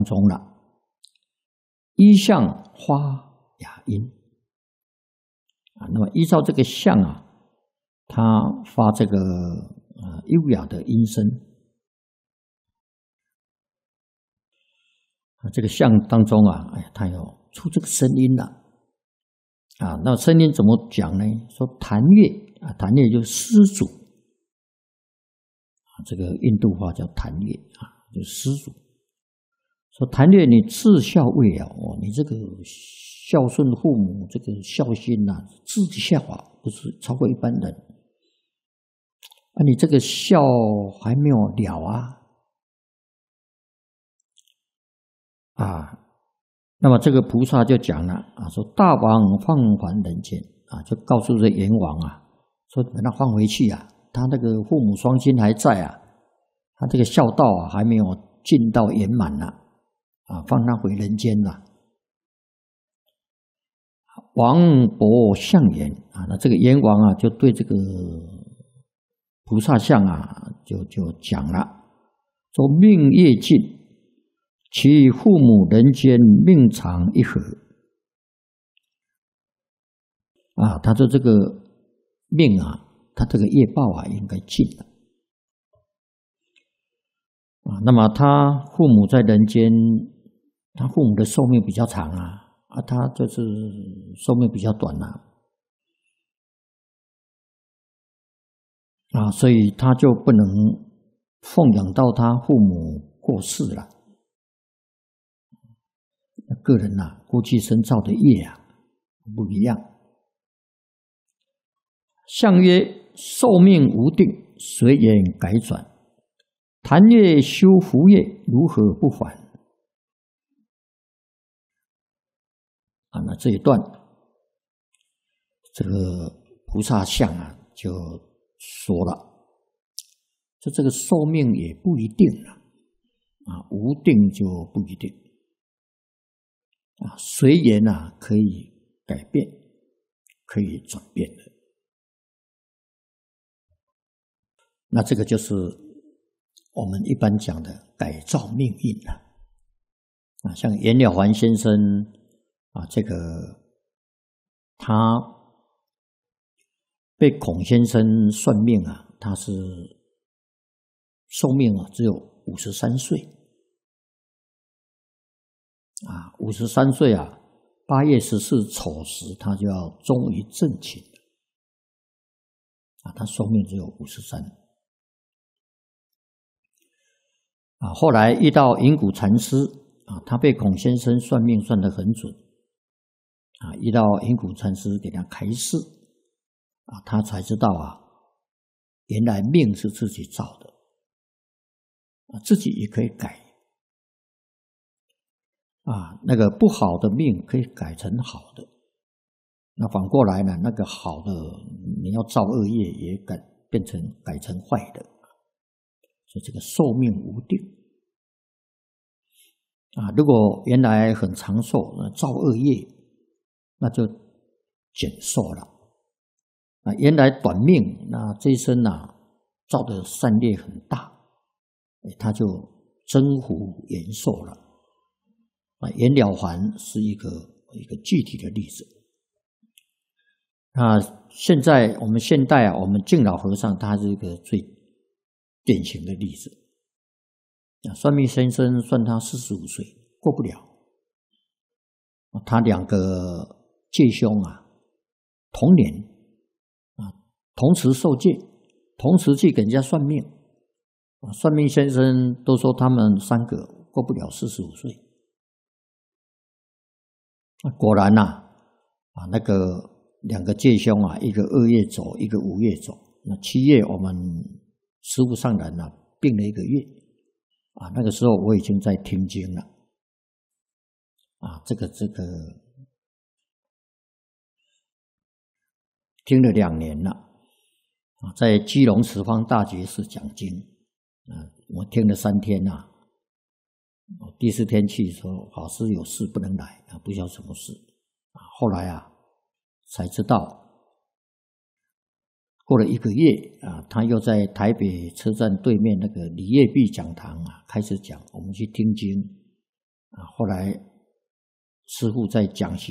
中了，一向花雅音啊。那么依照这个相啊，他发这个优雅的音声啊。这个相当中啊，哎呀，他有出这个声音了啊。那声音怎么讲呢？说檀乐啊，檀乐就是施主啊，这个印度话叫檀乐啊，就是施主。说檀乐你至孝未了哦，你这个孝顺父母这个孝心呐，至孝啊，不是超过一般人啊，你这个孝还没有了啊。那么这个菩萨就讲了啊，说大王放还人间啊，就告诉这阎王啊，说把他放回去啊，他那个父母双亲还在啊，他这个孝道啊还没有尽到圆满呢啊，放他回人间了。王伯相言啊，那这个阎王啊就对这个菩萨像啊就讲了，说命业尽，其父母人间命长一合啊。他说这个命啊，他这个业报啊应该尽了啊。那么他父母在人间，他父母的寿命比较长啊，他就是寿命比较短啊，所以他就不能奉养到他父母过世了。个人过去生造的业啊不一样。相曰：寿命无定，随缘改转。檀乐修福业，如何不还？啊，那这一段，这个菩萨像啊就说了，说这个寿命也不一定了啊，无定就不一定啊，随缘可以改变，可以转变的。那这个就是我们一般讲的改造命运了啊。像袁了凡先生啊，这个他被孔先生算命啊，他是寿命只有53岁啊，53岁8月14丑时他就要终于正寝啊，他寿命只有53啊。后来遇到隐谷禅师啊，他被孔先生算命算得很准啊，遇到隐谷禅师给他开示啊，他才知道原来命是自己造的啊，自己也可以改啊，那个不好的命可以改成好的，那反过来呢，那个好的你要造恶业也改成坏的，所以这个寿命无定啊。如果原来很长寿，造恶业那就减寿了啊。原来短命，那这一生造的善业很大，他就增福延寿了。袁了凡是一个具体的例子。现在我们现代我们敬老和尚他是一个最典型的例子。算命先生算他45岁过不了，他2个戒兄同年同时受戒，同时去给人家算命算命先生都说他们3个过不了45岁。果然那个2个戒兄一个2月走，一个5月走。那7月我们师父上人病了1个月那个时候我已经在听经了这个听了2年了在基隆十方大觉寺讲经我听了3天第4天去说法师有事不能来不晓得什么事后来才知道，过了1个月他又在台北车站对面那个李业碧讲堂开始讲，我们去听经后来师父在讲习